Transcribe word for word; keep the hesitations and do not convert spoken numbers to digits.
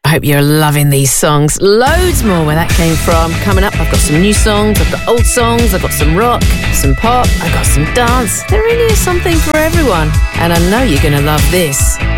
I hope you're loving these songs. Loads more where that came from. Coming up, I've got some new songs, I've got old songs, I've got some rock, some pop, I've got some dance. There really is something for everyone. And I know you're going to love this.